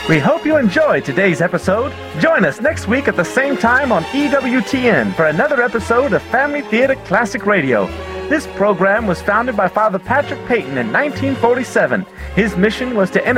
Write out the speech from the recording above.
We hope you enjoyed today's episode. Join us next week at the same time on EWTN for another episode of Family Theater Classic Radio. This program was founded by Father Patrick Peyton in 1947. His mission was to